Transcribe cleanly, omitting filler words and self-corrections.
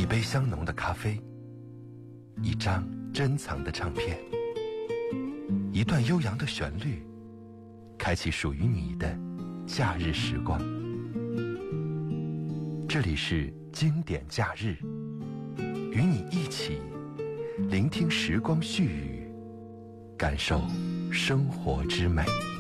一杯香浓的咖啡，一张珍藏的唱片，一段悠扬的旋律，开启属于你的假日时光。这里是经典假日，与你一起聆听时光絮语，感受生活之美。